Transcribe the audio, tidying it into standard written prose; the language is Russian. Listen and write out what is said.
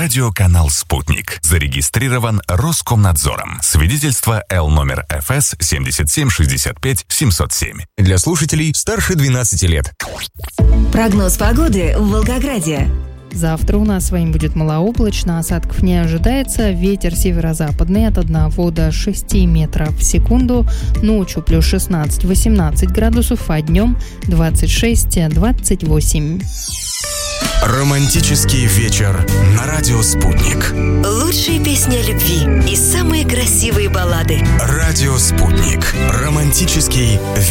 Радиоканал «Спутник». Зарегистрирован Роскомнадзором. Свидетельство Л номер ФС 7765-707. Для слушателей старше 12 лет. Прогноз погоды в Волгограде. Завтра у нас с вами будет малооблачно, осадков не ожидается, ветер северо-западный от 1 до 6 метров в секунду, ночью плюс 16-18 градусов, а днем 26-28. Романтический вечер на радио «Спутник». Лучшие песни о любви и самые красивые баллады. Радио «Спутник». Романтический вечер.